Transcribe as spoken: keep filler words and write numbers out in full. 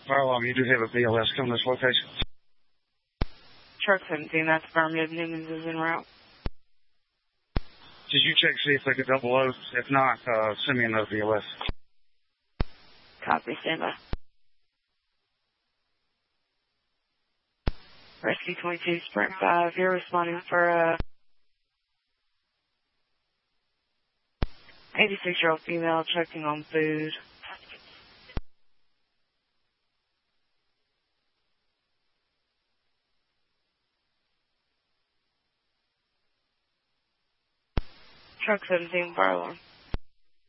Barlow, you do have a B L S come to this location. Truck seventeen, that's affirmative. Newman's is en route. Did you check to see if they could double O? If not, uh, send me another B L S. Copy, stand by. Rescue twenty-two, Sprint five, you're responding for a eighty-six-year-old female checking on food. Truck seventeen, fire alarm.